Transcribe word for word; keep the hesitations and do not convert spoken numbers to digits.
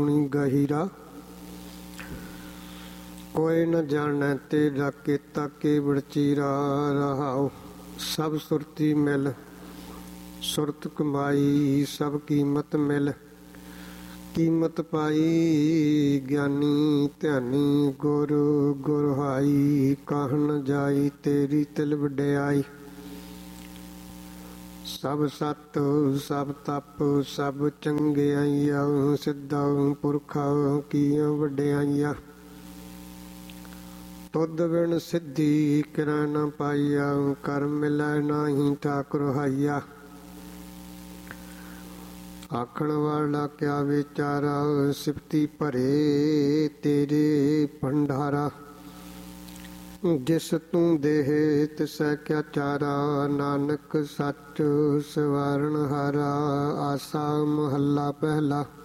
ਗਹੀਰਾ ਕੋਈ ਨ ਜਾਣੈ ਤੇਰਾ ਕੀਤਾ ਕੇਵੜ ਚੀਰਾ। ਰਹਾਉ ਸਭ ਸੁਰਤੀ ਮਿਲ ਸੁਰਤ ਕਮਾਈ, ਸਭ ਕੀਮਤ ਮਿਲ ਕੀਮਤ ਪਾਈ। ਗਿਆਨੀ ਧਿਆਨੀ ਗੁਰ ਗੁਰਹਾਈ, ਕਾਹ ਨ ਜਾਈ ਤੇਰੀ ਤਿਲ ਵਡਿਆਈ। ਸਭ ਸਤ ਸਭ ਤਪ ਸਭ ਚੰਗਿਆਈਆ, ਸਿੱਧਾ ਪੁਰਖਾ ਕੀਆਂ ਵਡਿਆਈਆਂ। ਤੁਧ ਬਿਨ ਸਿੱਧੀ ਕਿਰੈ ਨ ਪਾਈਆ, ਕਰ ਮਿਲੈ ਨਾਹੀ ਠਾਕੁਰ ਹਾਈਆ। ਆਖਣ ਵਾਲਾ ਕਿਆ ਵਿਚਾਰਾ, ਸਿਫਤੀ ਭਰੇ ਤੇਰੇ ਭੰਡਾਰਾ। ਜਿਸ ਤੂੰ ਦੇਹ ਤਿਸੈ ਕਿਆ ਚਾਰਾ, ਨਾਨਕ ਸੱਚ ਸਵਾਰਨ ਹਾਰਾ। ਆਸਾ ਮਹੱਲਾ ਪਹਿਲਾ।